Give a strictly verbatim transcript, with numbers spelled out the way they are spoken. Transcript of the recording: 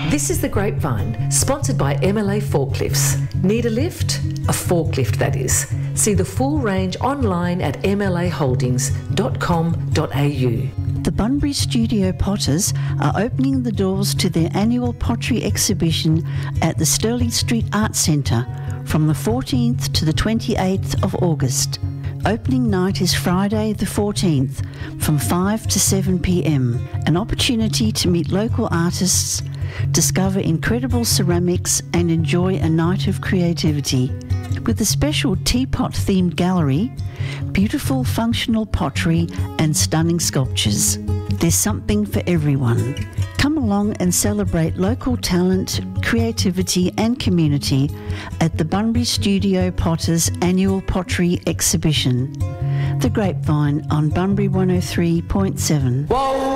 This is The Grapevine, sponsored by M L A Forklifts. Need a lift? A forklift, that is. See the full range online at m l a holdings dot com dot a u. The Bunbury Studio Potters are opening the doors to their annual pottery exhibition at the Stirling Street Arts Centre from the fourteenth to the twenty-eighth of August. Opening night is Friday the fourteenth from five to seven p m. An opportunity to meet local artists, discover incredible ceramics and enjoy a night of creativity. With a special teapot-themed gallery, beautiful functional pottery and stunning sculptures. There's something for everyone. Come along and celebrate local talent, creativity and community at the Bunbury Studio Potters Annual Pottery Exhibition. The Grapevine on Bunbury one oh three point seven. Whoa!